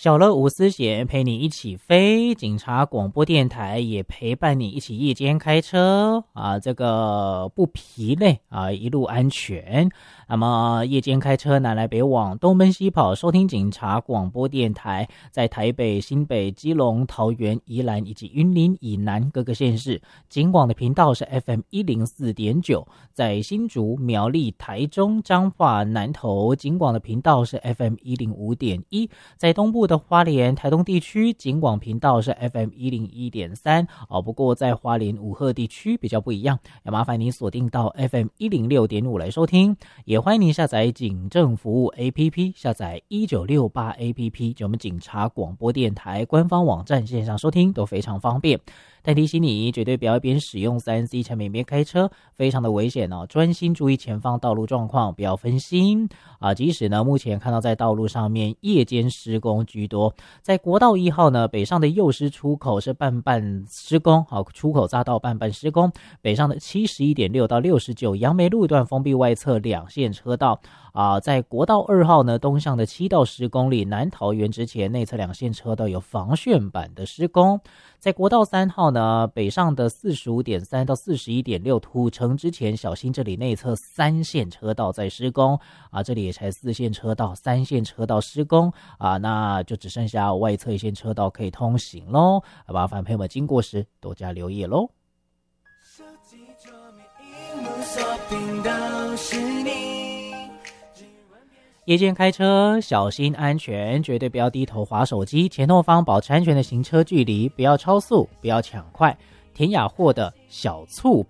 小乐无私险陪你一起飞，警察广播电台也陪伴你一起夜间开车啊，这个不疲累啊，一路安全。那么夜间开车南来北往，东奔西跑，收听警察广播电台，在台北、新北、基隆、桃园、宜兰以及云林以南各个县市，警广的频道是 FM104.9，在新竹、苗栗、台中、彰化、南投，警广的频道是 FM105.1，在东部的花莲、台东地区，警广频道是 FM101.3不过在花莲武鹤地区比较不一样，要麻烦你锁定到 FM106.5来收听，也欢迎您下载警政服务 APP， 下载1968 APP， 就我们警察广播电台官方网站线上收听都非常方便。但提醒你，绝对不要一边使用 3C 产品边开车，非常的危险哦。专心注意前方道路状况，不要分心啊。即使呢，目前看到在道路上面夜间施工居多，在国道1号呢，北上的右师出口是半施工，好，出口匝道半施工。北上的71.6到69杨梅路段封闭外侧2线车道啊。在国道2号呢，东向的7到10公里南桃园之前内侧2线车道有防楦板的施工。在国道3号呢，北上的45.3到41.6土城之前，小心这里内侧3线车道在施工啊，这里也才4线车道，3线车道施工啊，那就只剩下外侧1线车道可以通行咯，麻烦朋友们经过时多加留意咯。手机桌面荧幕锁定都是你。夜间开车小心安全，绝对不要低头滑手机，前后方保持安全的行车距离，不要超速，不要抢快。田雅霍的小醋